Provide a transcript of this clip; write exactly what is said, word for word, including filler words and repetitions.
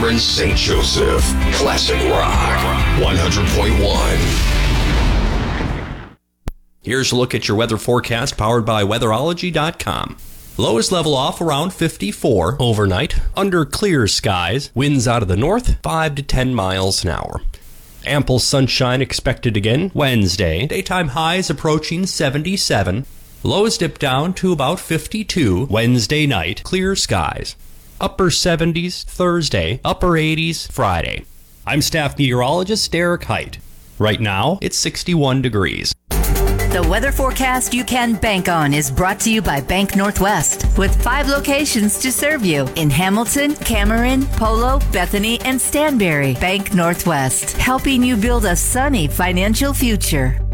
Cameron Saint Joseph. Classic Rock one hundred point one. Here's a look at your weather forecast powered by weatherology dot com. Lows level off around fifty-four overnight. Under clear skies, winds out of the north, five to ten miles an hour. Ample sunshine expected again Wednesday. Daytime highs approaching seventy-seven. Lows dip down to about fifty-two Wednesday night. Clear skies. Upper seventies Thursday. Upper eighties Friday. I'm staff meteorologist Derek Height. Right now, it's sixty-one degrees. The weather forecast you can bank on is brought to you by Bank Northwest, with five locations to serve you in Hamilton, Cameron, Polo, Bethany, and Stanberry. Bank Northwest, helping you build a sunny financial future.